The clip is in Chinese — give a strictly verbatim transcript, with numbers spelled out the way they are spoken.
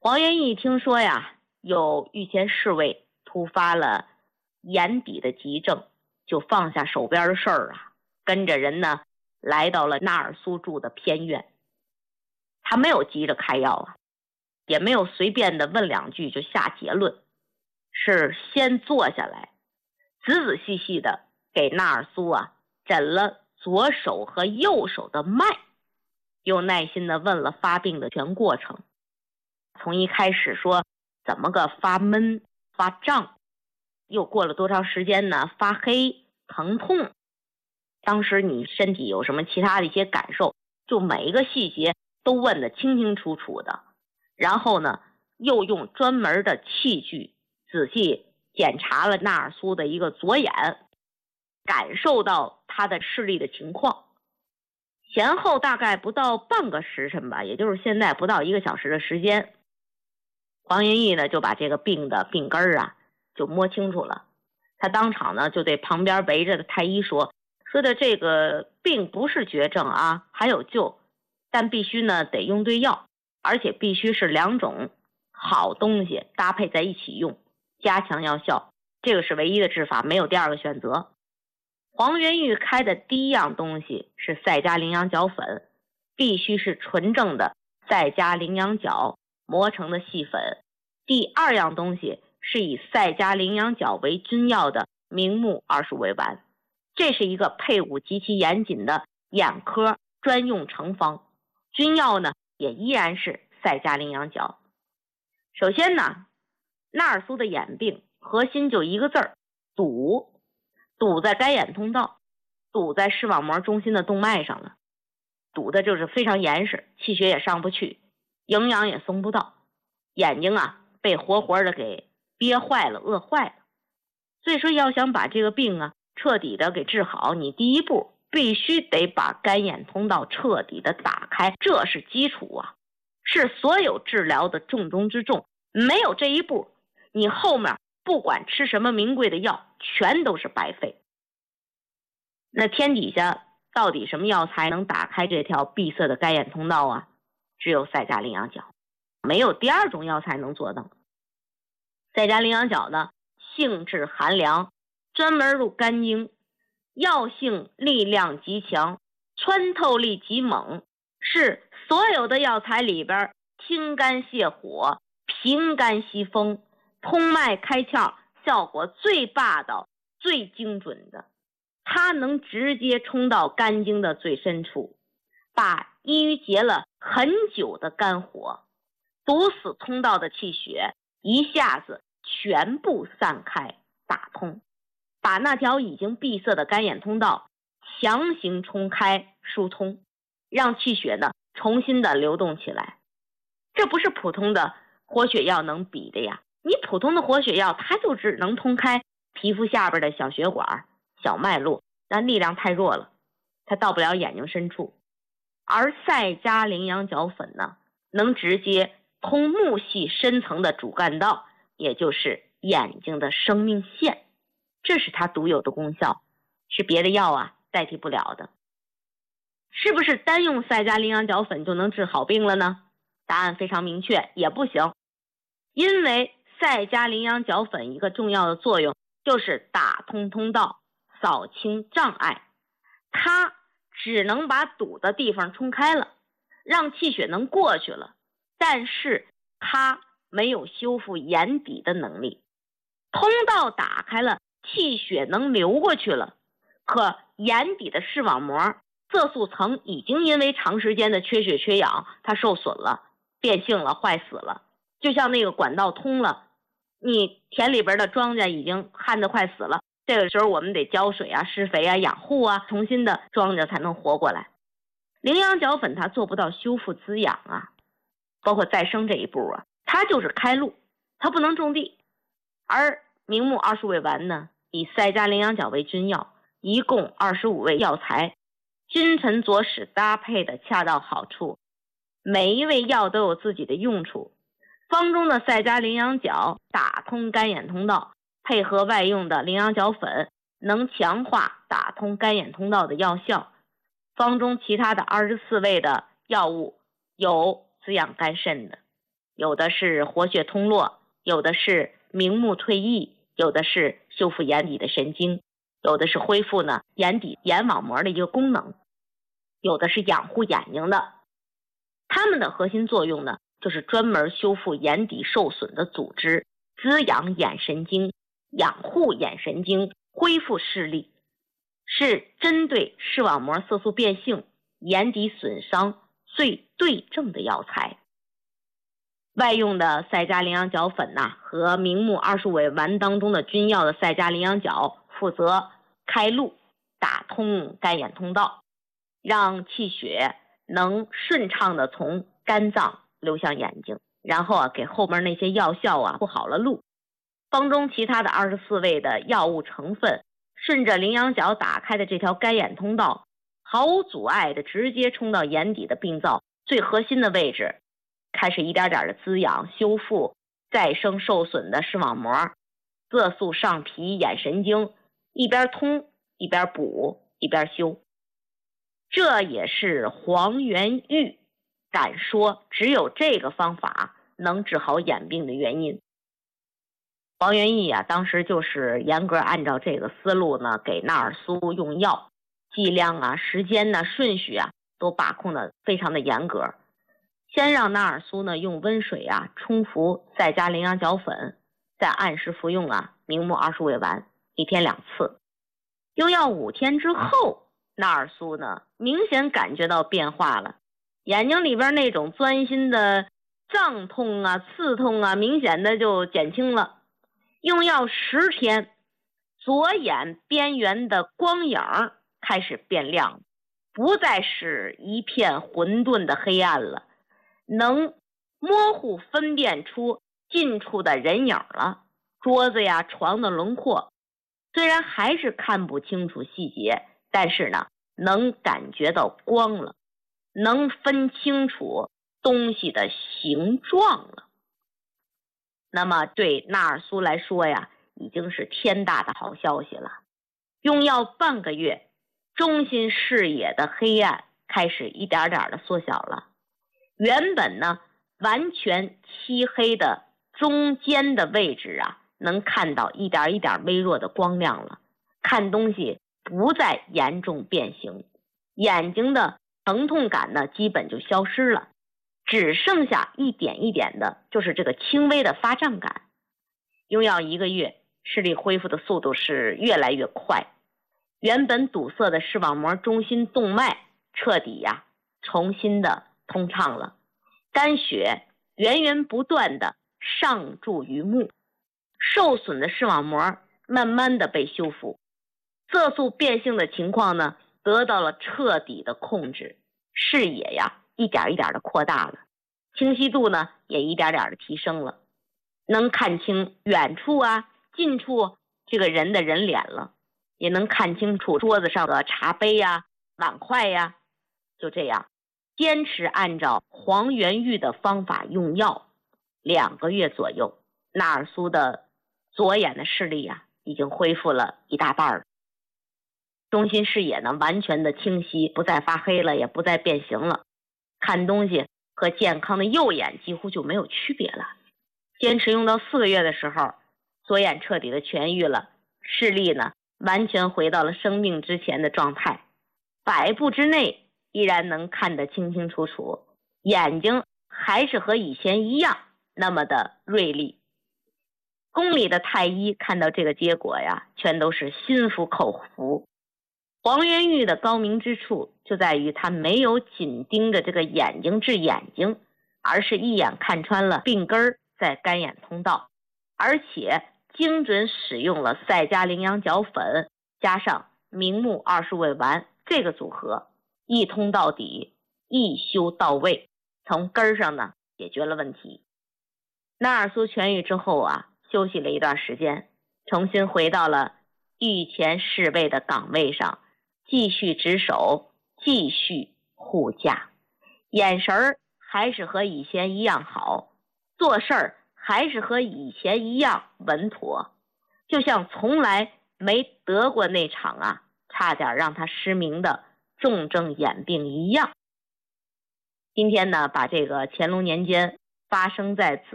黄元义听说呀，有御前侍卫突发了眼底的急症，就放下手边的事儿啊，跟着人呢来到了纳尔苏住的偏院。他没有急着开药啊，也没有随便的问两句就下结论，是先坐下来，仔仔细细的给纳尔苏啊诊了左手和右手的脉，又耐心的问了发病的全过程。从一开始说怎么个发闷发胀，又过了多长时间呢，发黑疼痛，当时你身体有什么其他的一些感受，就每一个细节都问得清清楚楚的。然后呢又用专门的器具仔细检查了纳尔苏的一个左眼，感受到他的视力的情况。前后大概不到半个时辰吧，也就是现在不到一个小时的时间，黄元义呢就把这个病的病根儿啊就摸清楚了。他当场呢就对旁边围着的太医说说的这个病不是绝症啊，还有救，但必须呢得用对药，而且必须是两种好东西搭配在一起用，加强药效，这个是唯一的治法，没有第二个选择。黄元玉开的第一样东西是赛加羚羊角粉，必须是纯正的赛加羚羊角磨成的细粉。第二样东西是以赛加羚羊角为君药的明目二十五味丸，这是一个配伍极其严谨的眼科专用成方，君药呢也依然是赛加羚羊角。首先呢，纳尔苏的眼病核心就一个字儿，堵，堵在该眼通道，堵在视网膜中心的动脉上了，堵的就是非常严实，气血也上不去，营养也送不到，眼睛啊被活活的给憋坏了，饿坏了。所以说要想把这个病啊彻底的给治好，你第一步必须得把干眼通道彻底的打开，这是基础啊，是所有治疗的重中之重。没有这一步，你后面不管吃什么名贵的药全都是白费。那天底下到底什么药材能打开这条闭塞的干眼通道啊？只有赛加羚羊角，没有第二种药材能做到。赛加羚羊角呢性质寒凉，专门入肝经，药性力量极强，穿透力极猛，是所有的药材里边清肝泻火、平肝息风、通脉开窍效果最霸道最精准的。它能直接冲到肝经的最深处，把抑郁结了很久的肝火、堵死通道的气血一下子全部散开打通，把那条已经闭塞的干眼通道强行冲开疏通，让气血呢重新的流动起来。这不是普通的活血药能比的呀，你普通的活血药它就只能通开皮肤下边的小血管小脉络，那力量太弱了，它到不了眼睛深处。而赛加羚羊角粉呢能直接通目系深层的主干道，也就是眼睛的生命线，这是它独有的功效，是别的药啊代替不了的。是不是单用赛加羚羊角粉就能治好病了呢？答案非常明确，也不行。因为赛加羚羊角粉一个重要的作用就是打通通道，扫清障碍，它只能把堵的地方冲开了，让气血能过去了，但是它没有修复眼底的能力。通道打开了，气血能流过去了，可眼底的视网膜色素层已经因为长时间的缺血缺氧它受损了，变性了，坏死了。就像那个管道通了，你田里边的庄稼已经旱得快死了，这个时候我们得浇水啊、施肥啊、养护啊，重新的庄稼才能活过来。羚羊角粉它做不到修复滋养啊，包括再生这一步啊，它就是开路，它不能种地。而明目二十味丸呢，以赛加羚羊角为君药，一共二十五味药材，君臣佐使搭配的恰到好处，每一味药都有自己的用处。方中的赛加羚羊角打通干眼通道，配合外用的羚羊角粉能强化打通干眼通道的药效。方中其他的二十四味的药物有滋养肝肾的， 有的是活血通络，有的是明目退翳，有的是修复眼底的神经，有的是恢复呢眼底眼网膜的一个功能，有的是养护眼睛的。它们的核心作用呢，就是专门修复眼底受损的组织，滋养眼神经，养护眼神经，恢复视力，是针对视网膜色素变性、眼底损伤最对症的药材。外用的赛迦羚羊角粉呐、啊，和明目二十五味丸当中的君药的赛迦羚羊角，负责开路，打通干眼通道，让气血能顺畅的从肝脏流向眼睛，然后啊给后面那些药效啊铺好了路。方中其他的二十四味的药物成分，顺着羚羊角打开的这条干眼通道，毫无阻碍的直接冲到眼底的病灶最核心的位置，开始一点点的滋养、修复再生受损的视网膜、色素上皮、眼神经，一边通一边补一边修。这也是黄元玉敢说只有这个方法能治好眼病的原因。黄元义啊，当时就是严格按照这个思路呢，给纳尔苏用药，剂量啊、时间呢、顺序啊，都把控的非常的严格。先让纳尔苏呢用温水啊冲服赛迦羚羊角粉，再按时服用啊明目二十味丸，一天两次。用药五天之后，纳尔苏呢明显感觉到变化了，眼睛里边那种钻心的胀痛啊、刺痛啊，明显的就减轻了。用药十天，左眼边缘的光影开始变亮，不再是一片混沌的黑暗了，能模糊分辨出近处的人影了。桌子呀、床的轮廓，虽然还是看不清楚细节，但是呢，能感觉到光了，能分清楚东西的形状了。那么对纳尔苏来说呀，已经是天大的好消息了。用药半个月，中心视野的黑暗开始一点点的缩小了。原本呢完全漆黑的中间的位置啊，能看到一点一点微弱的光亮了，看东西不再严重变形，眼睛的疼痛感呢基本就消失了，只剩下一点一点的就是这个轻微的发胀感。用药一个月，视力恢复的速度是越来越快，原本堵塞的视网膜中心动脉彻底呀、啊、重新的通畅了，肝血源源不断的上注于目，受损的视网膜慢慢的被修复，色素变性的情况呢得到了彻底的控制，视野呀一点一点的扩大了，清晰度呢也一点点的提升了，能看清远处啊、近处这个人的人脸了，也能看清楚桌子上的茶杯呀、碗筷呀。就这样坚持按照黄元玉的方法用药，两个月左右，纳尔苏的左眼的视力啊已经恢复了一大半了，中心视野呢完全的清晰，不再发黑了，也不再变形了，看东西和健康的右眼几乎就没有区别了。坚持用到四个月的时候，左眼彻底的痊愈了，视力呢完全回到了生病之前的状态，百步之内依然能看得清清楚楚，眼睛还是和以前一样那么的锐利。宫里的太医看到这个结果呀，全都是心服口服。黄元玉的高明之处就在于他没有紧盯着这个眼睛治眼睛，而是一眼看穿了病根在肝眼通道，而且精准使用了赛迦羚羊角粉加上明目二十味丸这个组合，一通到底，一修到位，从根上呢解决了问题。纳尔苏痊愈之后啊，休息了一段时间，重新回到了御前侍卫的岗位上，继续值守，继续护驾，眼神儿还是和以前一样好，做事儿还是和以前一样稳妥，就像从来没得过那场啊差点让他失明的重症眼病一样。今天呢，把这个乾隆年间发生在此